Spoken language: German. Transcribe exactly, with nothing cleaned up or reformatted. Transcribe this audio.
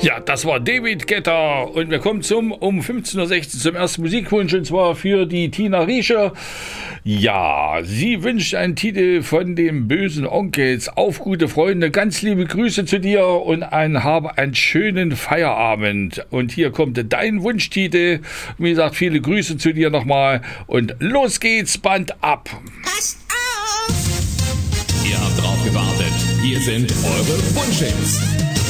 Ja, das war David Guetta und wir kommen zum um fünfzehn Uhr sechzehn zum ersten Musikwunsch und zwar für die Tina Riescher. Ja, sie wünscht einen Titel von dem bösen Onkels. Auf gute Freunde, ganz liebe Grüße zu dir und ein, habe einen schönen Feierabend. Und hier kommt dein Wunschtitel. Wie gesagt, viele Grüße zu dir nochmal und los geht's, Band ab. Passt auf! Ihr habt drauf gewartet. Hier sind eure Wunschhits.